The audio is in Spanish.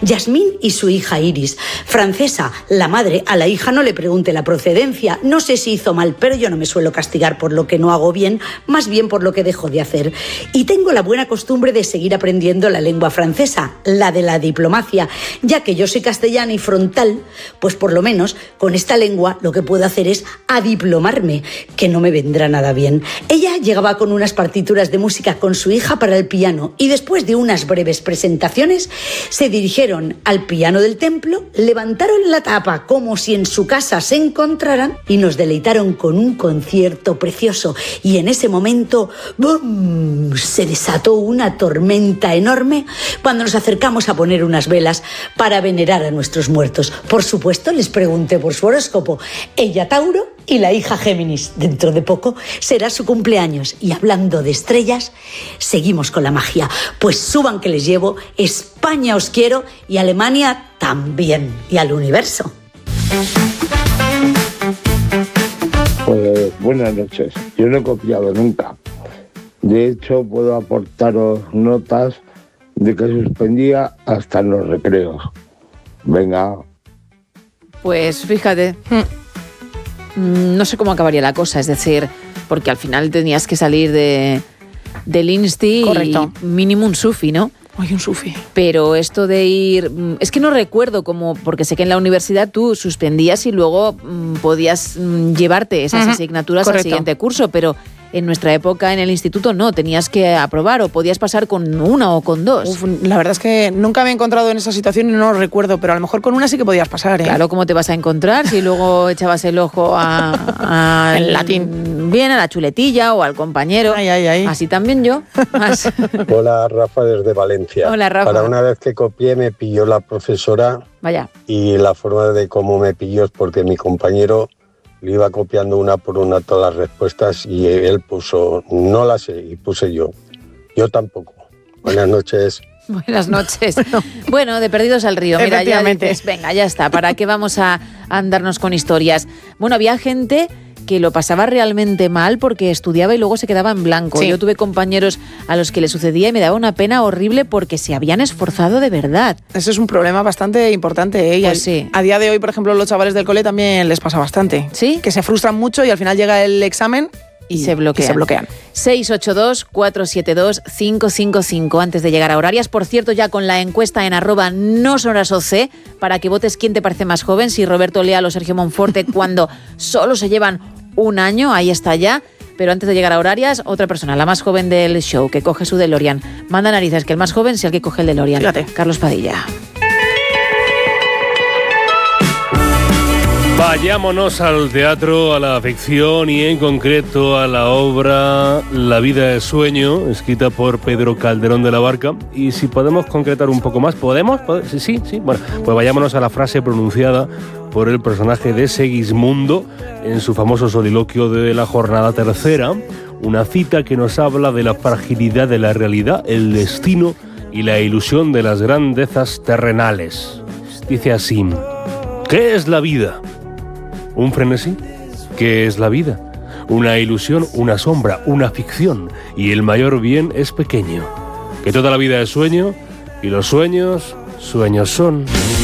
Yasmín y su hija Iris. Francesa, la madre, a la hija no le pregunte la procedencia. No sé si hizo mal, pero yo no me suelo castigar por lo que no hago bien, más bien por lo que dejo de hacer. Y tengo la buena costumbre de seguir aprendiendo la lengua francesa, la de la diplomacia. Ya que yo soy castellana y frontal, pues por lo menos con esta lengua lo que puedo hacer es adiplomarme, que no me vendrá nada bien. Ella llegaba con unas partituras de música con su hija para el piano y después de unas breves presentaciones se dirigieron al piano del templo, levantaron la tapa como si en su casa se encontraran y nos deleitaron con un concierto precioso. Y en ese momento, ¡bum!, se desató una tormenta enorme cuando nos acercamos a poner unas velas para venerar a nuestros muertos. Por supuesto, les pregunté por su horóscopo. Ella Tauro y la hija Géminis. Dentro de poco será su cumpleaños. Y hablando de estrellas, seguimos con la magia. Pues suban que les llevo, España os quiero y Alemania también. Y al universo. Pues buenas noches. Yo no he copiado nunca. De hecho, puedo aportaros notas de que suspendía hasta en los recreos. Venga. Pues fíjate, no sé cómo acabaría la cosa, es decir, porque al final tenías que salir del Insti. Correcto. Y mínimo un sufi, ¿no? Ay, un sufi. Pero esto de ir... Es que no recuerdo cómo... Porque sé que en la universidad tú suspendías y luego podías llevarte esas asignaturas al siguiente curso, pero en nuestra época en el instituto no, tenías que aprobar o podías pasar con una o con dos. La verdad es que nunca me he encontrado en esa situación y no lo recuerdo, pero a lo mejor con una sí que podías pasar, ¿eh? Claro, ¿cómo te vas a encontrar si luego echabas el ojo el latín? Bien, a la chuletilla o al compañero. Ay, ay, ay. Así también yo. Hola, Rafa, desde Valencia. Hola, Rafa. Para una vez que copié me pilló la profesora. Vaya. Y la forma de cómo me pilló es porque mi compañero le iba copiando una por una todas las respuestas y él puso, no la sé, y puse yo. Yo tampoco. Buenas noches. Buenas noches. Bueno, de perdidos al río. Mira, ya dices, venga, ya está. ¿Para qué vamos a andarnos con historias? Bueno, había gente que lo pasaba realmente mal porque estudiaba y luego se quedaba en blanco. Sí. Yo tuve compañeros a los que le sucedía y me daba una pena horrible porque se habían esforzado de verdad. Eso es un problema bastante importante, ¿eh? Pues sí. A día de hoy, por ejemplo, los chavales del cole también les pasa bastante. ¿Sí? Que se frustran mucho y al final llega el examen y se bloquean. 682-472-555 antes de llegar a horarias. Por cierto, ya con la encuesta en @noshorasOC para que votes quién te parece más joven, si Roberto Leal o Sergio Monforte, cuando solo se llevan un año, ahí está ya. Pero antes de llegar a horarias, otra persona, la más joven del show, que coge su DeLorean. Manda narices que el más joven sea el que coge el DeLorean. Fíjate. Carlos Padilla. Vayámonos al teatro, a la ficción y en concreto a la obra La vida es sueño, escrita por Pedro Calderón de la Barca. Y si podemos concretar un poco más, ¿podemos? Sí. Bueno, pues vayámonos a la frase pronunciada por el personaje de Segismundo en su famoso soliloquio de la jornada tercera. Una cita que nos habla de la fragilidad de la realidad, el destino y la ilusión de las grandezas terrenales. Dice así: ¿qué es la vida? ¿Un frenesí? ¿Qué es la vida? Una ilusión, una sombra, una ficción. Y el mayor bien es pequeño. Que toda la vida es sueño y los sueños, sueños son.